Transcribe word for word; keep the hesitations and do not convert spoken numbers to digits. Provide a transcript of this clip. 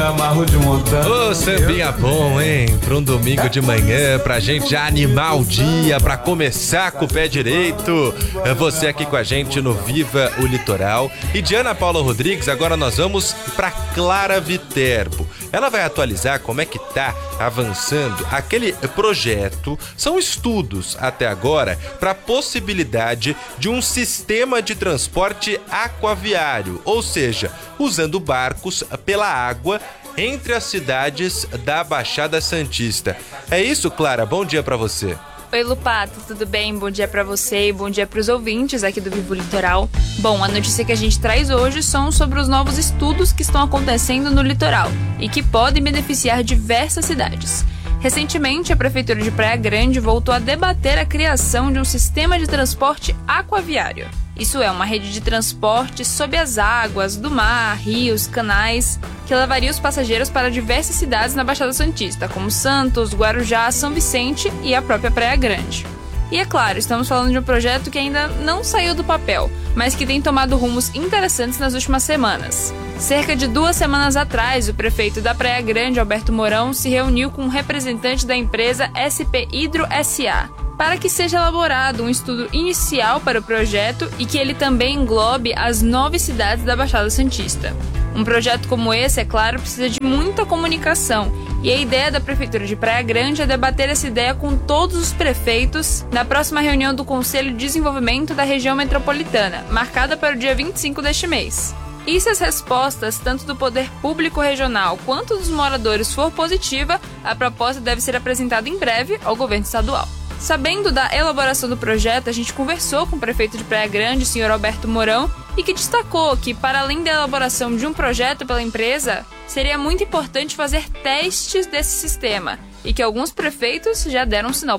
amarro de montão. Ô, sambinha bom, hein? Pra um domingo de manhã, pra gente já animar o dia, pra começar com o pé direito. É você aqui com a gente no Viva o Litoral. E de Ana Paula Rodrigues, agora nós vamos pra Clara Viterbo. Ela vai atualizar como é que tá avançando aquele projeto. São estudos até agora para a possibilidade de um sistema de transporte aquaviário, ou seja, usando barcos pela água entre as cidades da Baixada Santista. É isso, Clara? Bom dia para você. Oi, Lupato, tudo bem? Bom dia pra você e bom dia pros ouvintes aqui do Vivo Litoral. Bom, a notícia que a gente traz hoje são sobre os novos estudos que estão acontecendo no litoral e que podem beneficiar diversas cidades. Recentemente, a Prefeitura de Praia Grande voltou a debater a criação de um sistema de transporte aquaviário. Isso é, uma rede de transporte sob as águas, do mar, rios, canais, que levaria os passageiros para diversas cidades na Baixada Santista, como Santos, Guarujá, São Vicente e a própria Praia Grande. E é claro, estamos falando de um projeto que ainda não saiu do papel, mas que tem tomado rumos interessantes nas últimas semanas. Cerca de duas semanas atrás, o prefeito da Praia Grande, Alberto Mourão, se reuniu com um representante da empresa S P Hidro S A para que seja elaborado um estudo inicial para o projeto e que ele também englobe as nove cidades da Baixada Santista. Um projeto como esse, é claro, precisa de muita comunicação, e a ideia da Prefeitura de Praia Grande é debater essa ideia com todos os prefeitos na próxima reunião do Conselho de Desenvolvimento da Região Metropolitana, marcada para o dia vinte e cinco deste mês. E se as respostas, tanto do poder público regional quanto dos moradores, for positiva, a proposta deve ser apresentada em breve ao governo estadual. Sabendo da elaboração do projeto, a gente conversou com o prefeito de Praia Grande, o senhor Alberto Mourão, e que destacou que, para além da elaboração de um projeto pela empresa, seria muito importante fazer testes desse sistema, e que alguns prefeitos já deram um sinal